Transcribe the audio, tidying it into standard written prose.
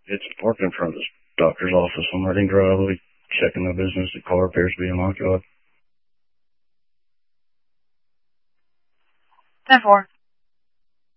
It's parked in front of the doctor's office on Reading Drive. We'll be checking the business. The car appears to be in my yard. 10-4.